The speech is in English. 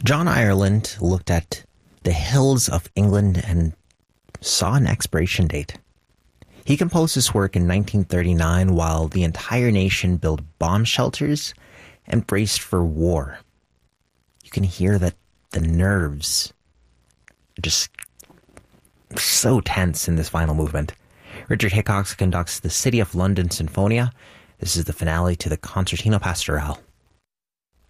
John Ireland looked at the hills of England and saw an expiration date. He composed this work in 1939 while the entire nation built bomb shelters and braced for war. You can hear that the nerves are just so tense in this final movement. Richard Hickox conducts the City of London Sinfonia. This is the finale to the Concertino Pastorale.